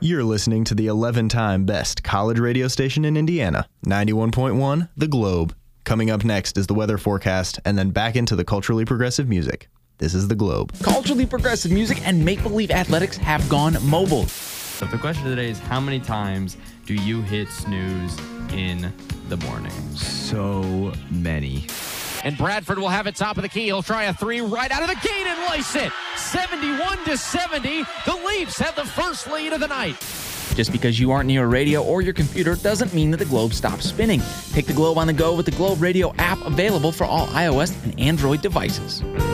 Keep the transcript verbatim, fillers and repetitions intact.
You're listening to the eleven-time best college radio station in Indiana, ninety-one point one, The Globe. Coming up next is the weather forecast, and then back into the culturally progressive music. This is The Globe. Culturally progressive music and Maple Leaf Athletics have gone mobile. So the question today is, how many times do you hit snooze in the morning? So many. And Bradford will have it top of the key. He'll try a three right out of the gate and lace it. seventy-one to seventy. The Leafs have the first lead of the night. Just because you aren't near a radio or your computer doesn't mean that the Globe stops spinning. Take the Globe on the go with the Globe Radio app, available for all iOS and Android devices.